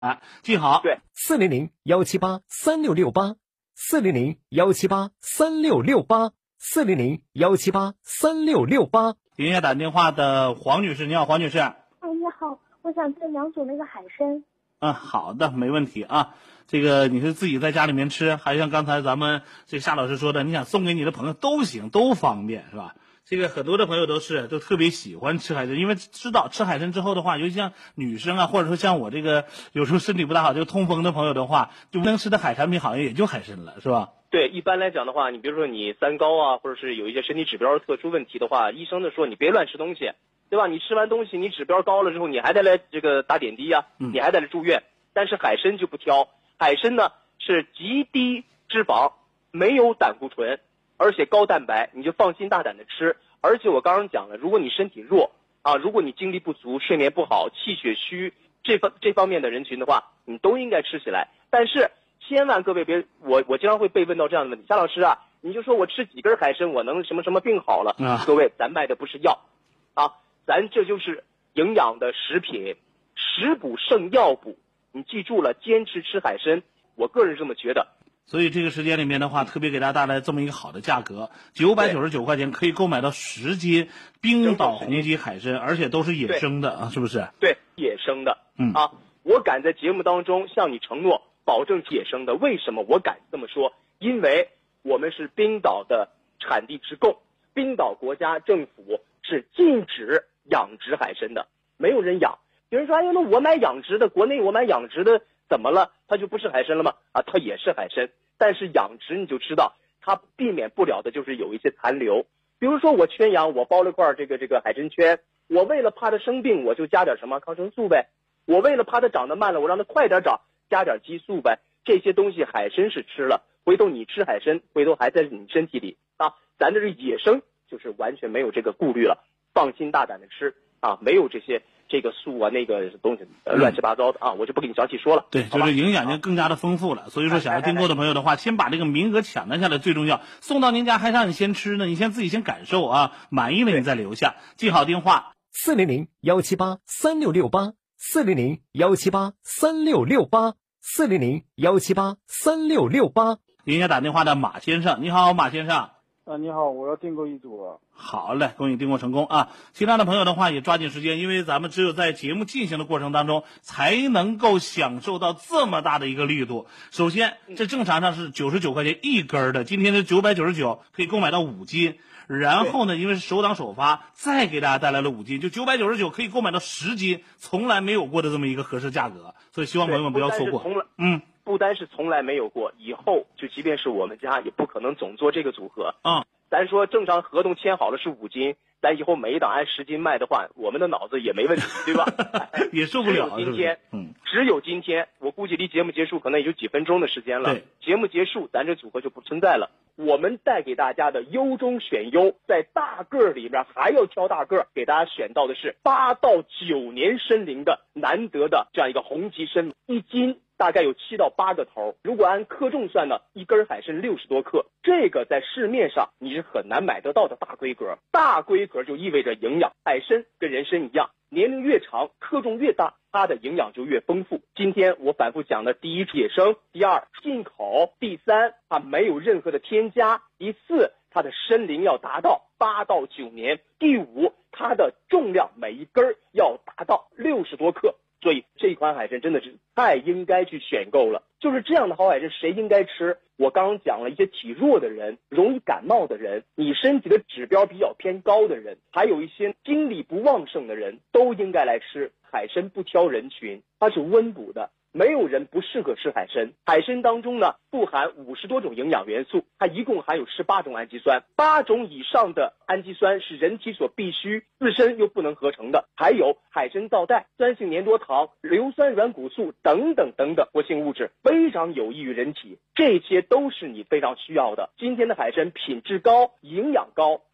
记好， 对 ，400-178-3668，400-178-3668，400-178-3668。接下来打电话的黄女士，你好，黄女士。 你好，我想订2组那个海参。 好的，没问题啊。这个你是自己在家里面吃，还像刚才咱们这夏老师说的，你想送给你的朋友都行，都方便，是吧？这个很多的朋友都特别喜欢吃海参，因为知道吃海参之后的话，尤其像女生啊，或者说像我这个有时候身体不大好，这个痛风的朋友的话，就能吃的海产品好像也就海参了，是吧？ 对，一般来讲的话，你比如说你三高啊，或者是有一些身体指标特殊问题的话，医生说你别乱吃东西，对吧？你吃完东西，你指标高了之后，你还得来这个打点滴啊，你还得来住院。但是海参就不挑，海参呢是极低脂肪，没有胆固醇，而且高蛋白，你就放心大胆的吃。而且我刚刚讲了，如果你身体弱啊，如果你精力不足、睡眠不好、气血虚这方面的人群的话，你都应该吃起来。但是千万各位别，我经常会被问到这样的问题，夏老师啊，你就说我吃几根海参我能什么什么病好了各位，咱卖的不是药啊，咱这就是营养的食品，食补胜药补，你记住了，坚持吃海参，我个人这么觉得。 所以这个时间里面的话，特别给大家带来这么一个好的价格，999块钱可以购买到10斤冰岛红鳍海参，而且都是野生的啊，是不是？ 对，野生的。我敢在节目当中向你承诺，保证野生的。为什么我敢这么说？因为我们是冰岛的产地直供，冰岛国家政府是禁止养殖海参的，没有人养。有人说，哎呀，那我买养殖的，国内我买养殖的怎么了？它就不是海参了吗？它也是海参，但是养殖你就知道，它避免不了的就是有一些残留。比如说我圈养，我包了块这个海参圈，我为了怕它生病，我就加点什么抗生素呗。我为了怕它长得慢了，我让它快点长，加点激素呗。这些东西海参是吃了，回头你吃海参，回头还在你身体里啊。咱这是野生，就是完全没有这个顾虑了，放心大胆的吃啊，没有这个素啊那个东西乱七八糟的啊，我就不给你详细说了。 对，就是营养就更加的丰富了。所以说想要订购的朋友的话，先把这个名额抢了下来最重要，送到您家还让你先吃呢，你先自己先感受啊，满意了你再留下。记好电话，400-178-3668，400-178-3668，400-178-3668。您家打电话的马先生，你好，马先生。 你好，我要订购1组。 好嘞，恭喜订购成功啊！其他的朋友的话也抓紧时间，因为咱们只有在节目进行的过程当中，才能够享受到这么大的一个力度。首先，这正常上是99块钱1根的，今天的999可以购买到5斤。然后呢，因为是首档首发，再给大家带来了5斤，就999可以购买到10斤，从来没有过的这么一个合适价格，所以希望朋友们不要错过。 不单是从来没有过，以后就即便是我们家也不可能总做这个组合。咱说正常合同签好了是5斤，咱以后每一档按10斤卖的话，我们的脑子也没问题，对吧？ 也受不了。 只有今天，我估计离节目结束可能也就几分钟的时间了。 对， 节目结束，咱这组合就不存在了。我们带给大家的优中选优，在大个里边还要挑大个，给大家选到的是8到9年参龄的难得的这样一个红鳍参，1斤大概有7到8个头，如果按克重算呢，1根海参60多克，这个在市面上你是很难买得到的大规格。大规格就意味着营养，海参跟人参一样，年龄越长，克重越大，它的营养就越丰富。今天我反复讲的，第一野生，第二进口，第三它没有任何的添加，第四它的参龄要达到8到9年，第五它的重量每一根要达到60多克。所以这款海参真的是太应该去选购了。就是这样的好海参谁应该吃？我刚刚讲了一些体弱的人，容易感冒的人，你身体的指标比较偏高的人，还有一些精力不旺盛的人，都应该来吃海参。不挑人群，它是温补的，没有人不适合吃海参。海参当中呢，富含50多种营养元素，它一共含有18种氨基酸，8种以上的氨基酸是人体所必须，自身又不能合成的，还有海参皂苷、酸性粘多糖、硫酸软骨素等等等等活性物质，非常有益于人体，这些都是你非常需要的。今天的海参品质高，营养高，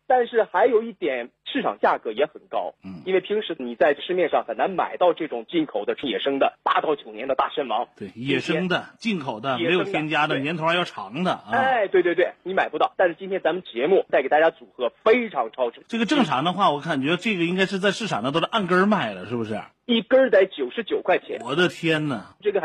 但是还有一点，市场价格也很高。因为平时你在市面上很难买到这种进口的野生的8到9年的大参王。 对，野生的、进口的、没有添加的，年头还要长的啊。 哎，对，你买不到。但是今天咱们节目带给大家组合非常超值。 这个正常的话，我感觉这个应该是在市场上都是按根卖了，是不是？ 一根得99块钱。 我的天哪！ 这个